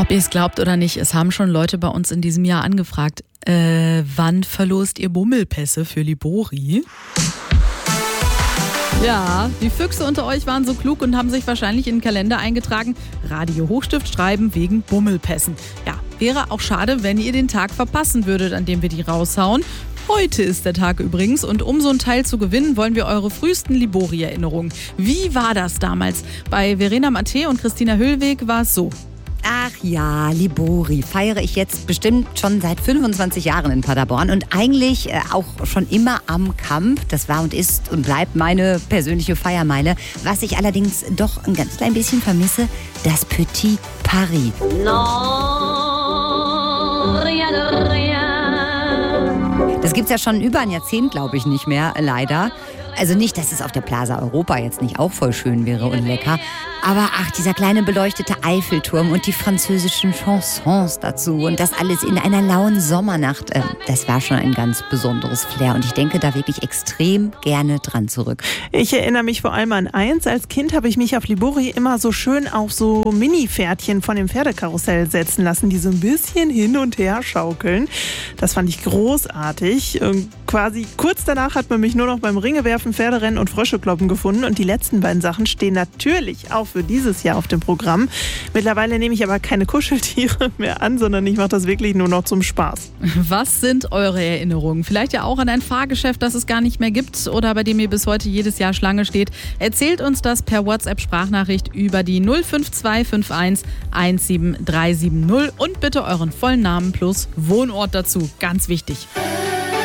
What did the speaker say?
Ob ihr es glaubt oder nicht, es haben schon Leute bei uns in diesem Jahr angefragt, wann verlost ihr Bummelpässe für Libori? Ja, die Füchse unter euch waren so klug und haben sich wahrscheinlich in den Kalender eingetragen, Radio Hochstift schreiben wegen Bummelpässen. Ja, wäre auch schade, wenn ihr den Tag verpassen würdet, an dem wir die raushauen. Heute ist der Tag übrigens und um so einen Teil zu gewinnen, wollen wir eure frühesten Libori-Erinnerungen. Wie war das damals? Bei Verena Matthe und Christina Höllweg war es so. Ach ja, Libori feiere ich jetzt bestimmt schon seit 25 Jahren in Paderborn und eigentlich auch schon immer am Kamp. Das war und ist und bleibt meine persönliche Feiermeile. Was ich allerdings doch ein ganz klein bisschen vermisse, das Petit Paris. Das gibt's ja schon über ein Jahrzehnt, glaube ich, nicht mehr, leider. Also nicht, dass es auf der Plaza Europa jetzt nicht auch voll schön wäre und lecker. Aber ach, dieser kleine beleuchtete Eiffelturm und die französischen Chansons dazu und das alles in einer lauen Sommernacht, das war schon ein ganz besonderes Flair. Und ich denke da wirklich extrem gerne dran zurück. Ich erinnere mich vor allem an eins. Als Kind habe ich mich auf Libori immer so schön auf so Mini-Pferdchen von dem Pferdekarussell setzen lassen, die so ein bisschen hin und her schaukeln. Das fand ich großartig. Quasi kurz danach hat man mich nur noch beim Ringewerfen, Pferderennen und Fröschekloppen gefunden. Und die letzten beiden Sachen stehen natürlich auch für dieses Jahr auf dem Programm. Mittlerweile nehme ich aber keine Kuscheltiere mehr an, sondern ich mache das wirklich nur noch zum Spaß. Was sind eure Erinnerungen? Vielleicht ja auch an ein Fahrgeschäft, das es gar nicht mehr gibt oder bei dem ihr bis heute jedes Jahr Schlange steht. Erzählt uns das per WhatsApp-Sprachnachricht über die 05251 17370 und bitte euren vollen Namen plus Wohnort dazu. Ganz wichtig.